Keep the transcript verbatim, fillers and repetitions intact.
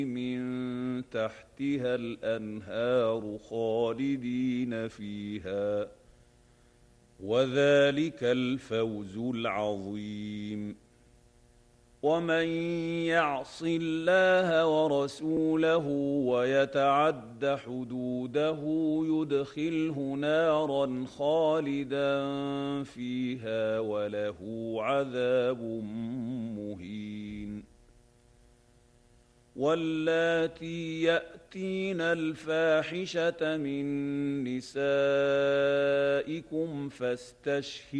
من تحتها الأنهار خالدين فيها، وذلك الفوز العظيم. ومن يعص الله ورسوله ويتعد حدوده يدخله نارا خالدا فيها وله عذاب مهين. واللاتي يأتين الفاحشة من نسائكم فاستشهدوا